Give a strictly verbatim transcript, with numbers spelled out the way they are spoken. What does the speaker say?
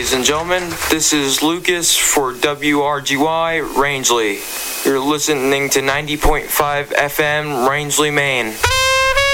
ladies and gentlemen. This is Lucas for W R G Y Rangeley. You're listening to ninety point five F M Rangeley, Maine.